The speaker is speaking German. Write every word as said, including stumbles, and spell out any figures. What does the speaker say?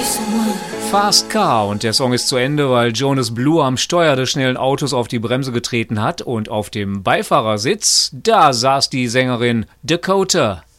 Fast Car und der Song ist zu Ende, weil Jonas Blue am Steuer des schnellen Autos auf die Bremse getreten hat und auf dem Beifahrersitz, da saß die Sängerin Dakota.